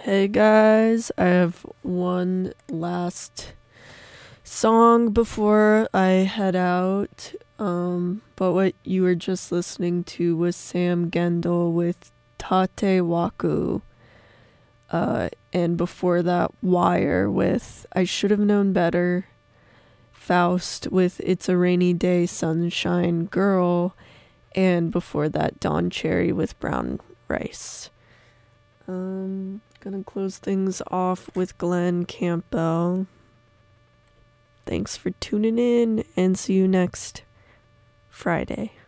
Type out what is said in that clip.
Hey guys, I have one last song before I head out. But what you were just listening to was Sam Gendel with Tate Waku. And before that, Wire with I Should Have Known Better. Faust with It's a Rainy Day, Sunshine Girl. And before that, Don Cherry with Brown Rice. Gonna close things off with Glenn Campbell. Thanks for tuning in and see you next Friday.